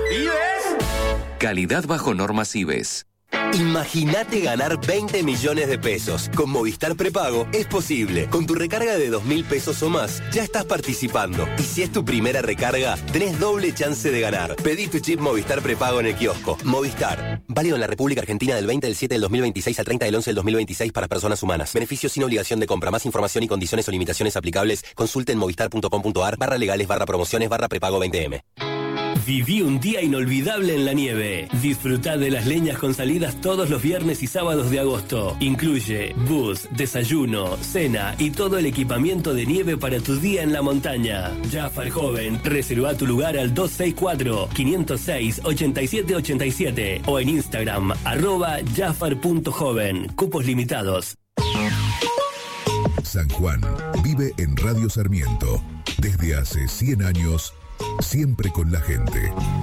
¿Vives? Calidad bajo normas IBES. Imagínate ganar 20 millones de pesos. Con Movistar Prepago es posible. Con tu recarga de 2.000 pesos o más, ya estás participando. Y si es tu primera recarga, tenés doble chance de ganar. Pedí tu chip Movistar Prepago en el kiosco. Movistar. Válido en la República Argentina del 20 del 7 del 2026 al 30 del 11 del 2026 para personas humanas. Beneficios sin obligación de compra. Más información y condiciones o limitaciones aplicables. Consulte en movistar.com.ar/legales/prepago 20M. Viví un día inolvidable en la nieve. Disfrutá de las leñas con salidas todos los viernes y sábados de agosto. Incluye bus, desayuno, cena y todo el equipamiento de nieve para tu día en la montaña. Jafar Joven, reserva tu lugar al 264-506-8787 o en Instagram @jafar.joven. Cupos limitados. San Juan vive en Radio Sarmiento desde hace 100 años, siempre con la gente.